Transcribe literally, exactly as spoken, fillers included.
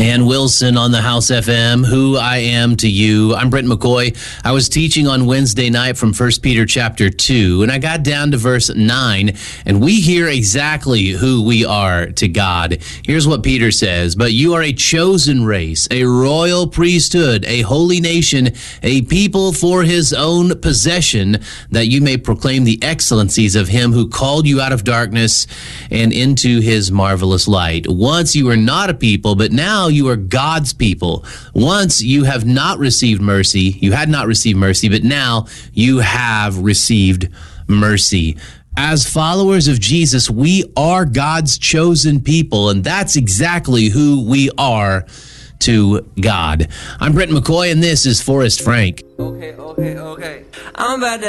And Wilson on the House F M, Who I Am to You. I'm Brent McCoy. I was teaching on Wednesday night from First Peter chapter two, and I got down to verse nine, and we hear exactly who we are to God. Here's what Peter says, "But you are a chosen race, a royal priesthood, a holy nation, a people for his own possession, that you may proclaim the excellencies of him who called you out of darkness and into his marvelous light. Once you were not a people, but now you are God's people. Once you have not received mercy, you had not received mercy, but now you have received mercy." As followers of Jesus, we are God's chosen people, and that's exactly who we are to God. I'm Brent McCoy, and this is Forrest Frank. Okay, okay, okay. I'm about to